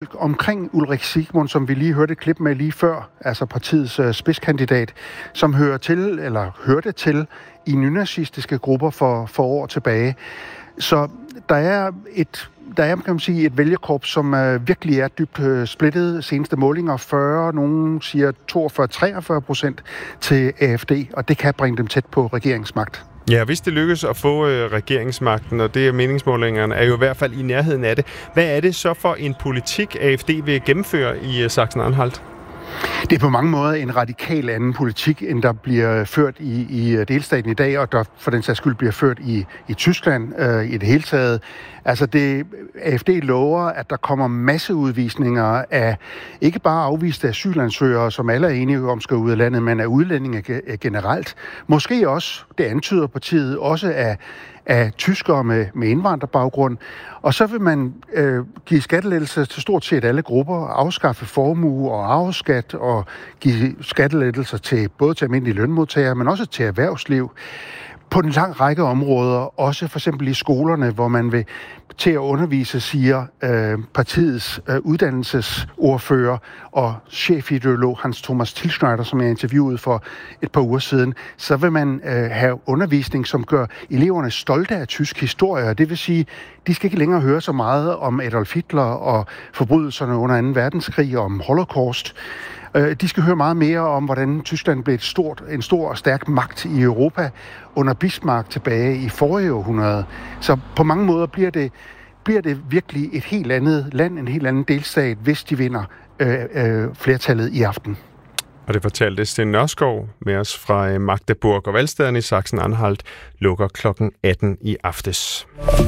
omkring Ulrik Sigmund, som vi lige hørte et klip med lige før, altså partiets spidskandidat, som hørte til i nynazistiske grupper for år tilbage. Så der er kan man sige, et vælgerkorps, som virkelig er dybt splittet. Seneste målinger 40, nogen siger 42-43% til AFD, og det kan bringe dem tæt på regeringsmagt. Ja, hvis det lykkes at få regeringsmagten, og det er meningsmålingerne, er jo i hvert fald i nærheden af det. Hvad er det så for en politik, AFD vil gennemføre i Sachsen-Anhalt? Det er på mange måder en radikal anden politik, end der bliver ført i delstaten i dag, og der for den sags skyld bliver ført i Tyskland i det hele taget. Altså AFD lover, at der kommer masseudvisninger af ikke bare afviste asylansøgere, som alle er enige om skal ud af landet, men af udlændinge generelt. Måske også, det antyder partiet, også af tyskere med indvandrerbaggrund. Og så vil man give skattelettelser til stort set alle grupper, afskaffe formue og arveskat og give skattelettelser både til almindelige lønmodtagere, men også til erhvervsliv. På en lang række områder, også for eksempel i skolerne, hvor man vil til at undervise, siger partiets uddannelsesordfører og chefideolog Hans Thomas Tilschneider, som jeg interviewede for et par uger siden, så vil man have undervisning, som gør eleverne stolte af tysk historie. Det vil sige, de skal ikke længere høre så meget om Adolf Hitler og forbrydelserne under 2. verdenskrig og om Holocaust. De skal høre meget mere om, hvordan Tyskland blev en stor og stærk magt i Europa under Bismarck tilbage i forrige århundrede. Så på mange måder bliver det virkelig et helt andet land, en helt anden delstat, hvis de vinder flertallet i aften. Og det fortalte Sten Nørskov med os fra Magdeburg, og valgstederne i Sachsen-Anhalt lukker kl. 18 i aftes.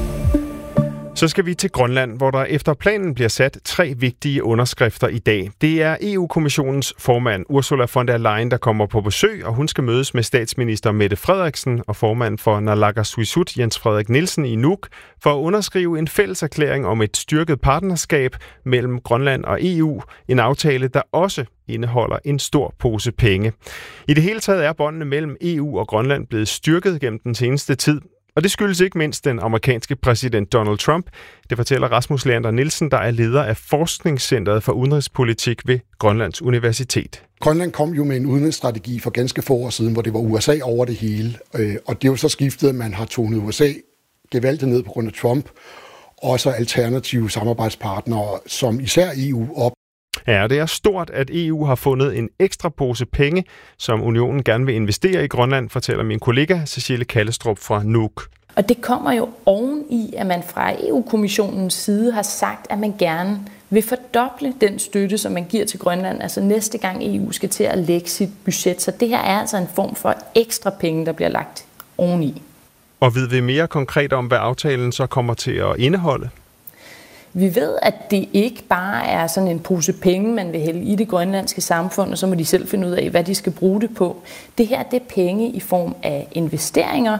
Så skal vi til Grønland, hvor der efter planen bliver sat 3 vigtige underskrifter i dag. Det er EU-kommissionens formand Ursula von der Leyen, der kommer på besøg, og hun skal mødes med statsminister Mette Frederiksen og formand for Naalakkersuisut Jens Frederik Nielsen i Nuuk for at underskrive en fælles erklæring om et styrket partnerskab mellem Grønland og EU. En aftale, der også indeholder en stor pose penge. I det hele taget er båndene mellem EU og Grønland blevet styrket gennem den seneste tid. Og det skyldes ikke mindst den amerikanske præsident Donald Trump. Det fortæller Rasmus Leander Nielsen, der er leder af Forskningscentret for Udenrigspolitik ved Grønlands Universitet. Grønland kom jo med en udenrigsstrategi for ganske få år siden, hvor det var USA over det hele. Og det er jo så skiftet, at man har tonet USA gevaldigt ned på grund af Trump. Og så alternative samarbejdspartnere, som især EU op. Ja, det er stort, at EU har fundet en ekstra pose penge, som unionen gerne vil investere i Grønland, fortæller min kollega Cecilie Kallestrup fra Nuuk. Og det kommer jo oven i, at man fra EU-kommissionens side har sagt, at man gerne vil fordoble den støtte, som man giver til Grønland, altså næste gang EU skal til at lægge sit budget. Så det her er altså en form for ekstra penge, der bliver lagt oveni. Og ved vi mere konkret om, hvad aftalen så kommer til at indeholde? Vi ved, at det ikke bare er sådan en pose penge, man vil hælde i det grønlandske samfund, og så må de selv finde ud af, hvad de skal bruge det på. Det her, det er penge i form af investeringer,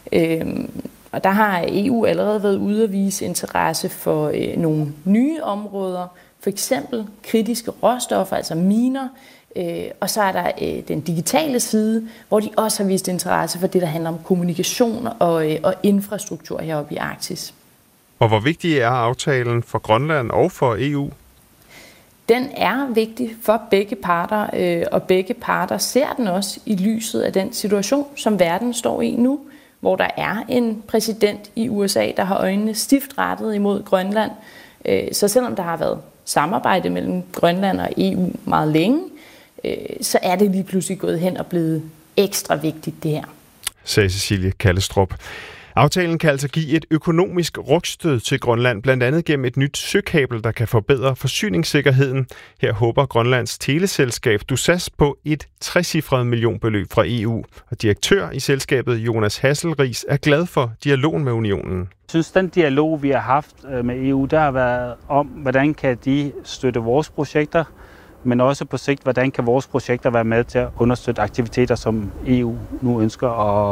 og der har EU allerede været ude at vise interesse for nogle nye områder, for eksempel kritiske råstoffer, altså miner, og så er der den digitale side, hvor de også har vist interesse for det, der handler om kommunikation og infrastruktur heroppe i Arktis. Og hvor vigtig er aftalen for Grønland og for EU? Den er vigtig for begge parter, og begge parter ser den også i lyset af den situation, som verden står i nu, hvor der er en præsident i USA, der har øjnene stift rettet imod Grønland. Så selvom der har været samarbejde mellem Grønland og EU meget længe, så er det lige pludselig gået hen og blevet ekstra vigtigt det her. Sagde Cecilie Kallestrup. Aftalen kan altså give et økonomisk rygstød til Grønland, blandt andet gennem et nyt søkabel, der kan forbedre forsyningssikkerheden. Her håber Grønlands teleselskab Dusas på et 3-cifret millionbeløb fra EU. Og direktør i selskabet Jonas Hasselriis er glad for dialogen med unionen. Jeg synes, den dialog, vi har haft med EU, der har været om, hvordan kan de støtte vores projekter, men også på sigt, hvordan kan vores projekter være med til at understøtte aktiviteter, som EU nu ønsker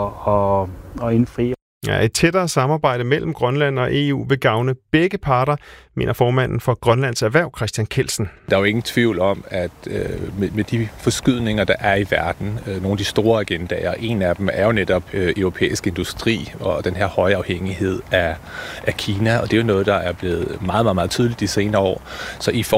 at indfri. Ja, et tættere samarbejde mellem Grønland og EU vil gavne begge parter, mener formanden for Grønlands Erhverv, Christian Kelsen. Der er jo ingen tvivl om, at med de forskydninger, der er i verden, nogle af de store agendaer, en af dem er jo netop europæisk industri og den her høje afhængighed af Kina, og det er jo noget, der er blevet meget, meget, meget tydeligt de senere år. Så i